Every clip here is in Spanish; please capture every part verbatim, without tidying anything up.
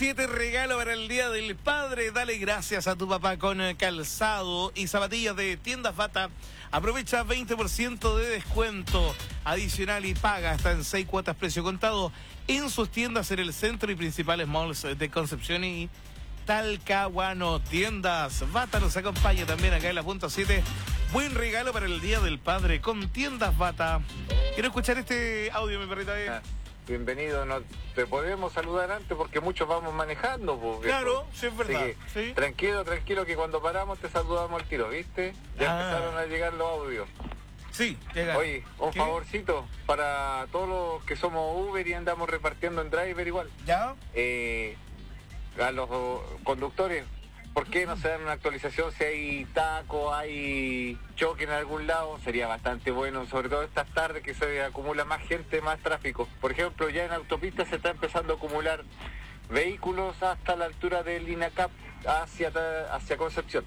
siete, regalo para el Día del Padre. Dale gracias a tu papá con calzado y zapatillas de Tiendas Bata. Aprovecha veinte por ciento de descuento adicional y paga hasta en seis cuotas precio contado en sus tiendas en el centro y principales malls de Concepción y Talcahuano. Tiendas Bata nos acompaña también acá en la punta siete. Buen regalo para el Día del Padre con Tiendas Bata. Quiero escuchar este audio, mi perrita. Eh. Ah, bienvenido, no te podemos saludar antes porque muchos vamos manejando. Pues, claro, sí es verdad. Que, ¿sí? Tranquilo, tranquilo, que cuando paramos te saludamos al tiro, ¿viste? Ya ah. empezaron a llegar los audios. Sí, llegaron. Oye, un ¿Qué? favorcito para todos los que somos Uber y andamos repartiendo en driver igual. ¿Ya? Eh, a los conductores, ¿por qué no se dan una actualización si hay taco, hay choque en algún lado? Sería bastante bueno, sobre todo estas tardes que se acumula más gente, más tráfico. Por ejemplo, ya en autopistas se está empezando a acumular vehículos hasta la altura del INACAP hacia, hacia Concepción.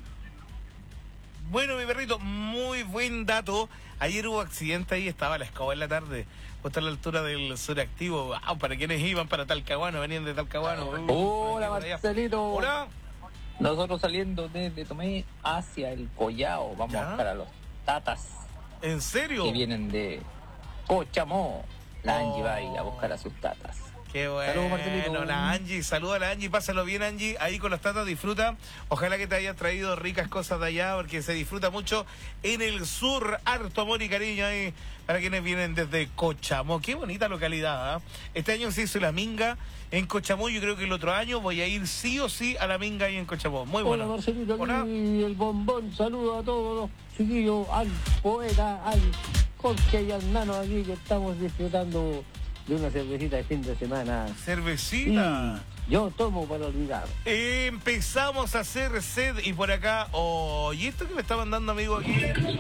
Bueno, mi perrito, muy buen dato. Ayer hubo accidente ahí, estaba la escoba en la tarde, justo a la altura del suractivo. Wow, para quienes iban para Talcahuano, venían de Talcahuano. Hola, Marcelito. Hola. Nosotros saliendo desde Tomé hacia el Collao, vamos ¿Ya? para los Tatas. ¿En serio? Que vienen de Cochamó. La Angie oh. va a ir a buscar a sus tatas. Qué bueno. Saludos, Marcelito. La Angie, saluda a la Angie, pásalo bien, Angie, ahí con los tatas, disfruta. Ojalá que te haya traído ricas cosas de allá, porque se disfruta mucho en el sur. Harto amor y cariño ahí para quienes vienen desde Cochamó. Qué bonita localidad, ¿eh? Este año se hizo la minga en Cochamó. Yo creo que el otro año voy a ir sí o sí a la minga ahí en Cochamó. Muy bueno. Hola, Marcelito, Hola. Y el bombón, saludo a todos los chiquillos, al poeta, al Jorge y al Nano aquí, que estamos disfrutando de una cervecita de fin de semana. ¿Cervecita? Y yo tomo para olvidar. Empezamos a hacer sed y por acá... Oh, ¿y esto que me está mandando, amigo, aquí?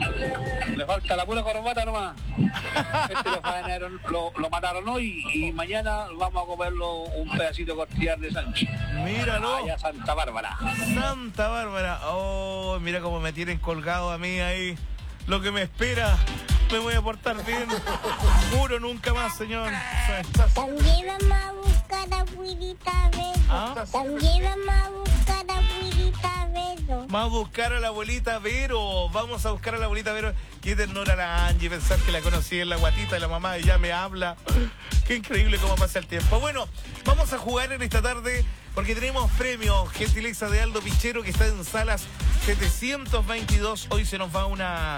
Le falta la pura corbata nomás. Este lo, faenaron, lo, lo mataron hoy y mañana vamos a comerlo un pedacito de costillar de Sánchez. Míralo. Allá Santa Bárbara. Santa Bárbara. Oh, mira cómo me tienen colgado a mí ahí. Lo que me espera... Me voy a portar bien. Juro nunca más, señor. También vamos a buscar a abuelita Vero. ¿Ah? También vamos a buscar a abuelita Vero. Vamos a buscar a la abuelita Vero. Vamos a buscar a la abuelita Vero. Qué ternura la Angie. Pensar que la conocí en la guatita de la mamá y ya me habla. Qué increíble cómo pasa el tiempo. Bueno, vamos a jugar en esta tarde porque tenemos premio. Gentileza de Aldo Pichero que está en salas setecientos veintidós. Hoy se nos va una...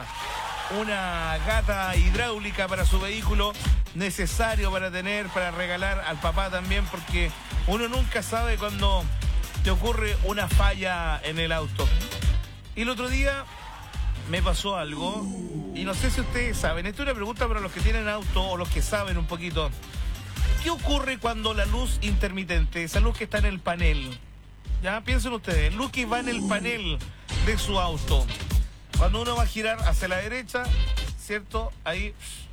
una gata hidráulica para su vehículo, necesario para tener, para regalar al papá también, porque uno nunca sabe cuando te ocurre una falla en el auto. Y el otro día me pasó algo, y no sé si ustedes saben, esto es una pregunta para los que tienen auto o los que saben un poquito. ¿Qué ocurre cuando la luz intermitente, esa luz que está en el panel, ya piensen ustedes, luz que va en el panel de su auto, cuando uno va a girar hacia la derecha, ¿cierto? Ahí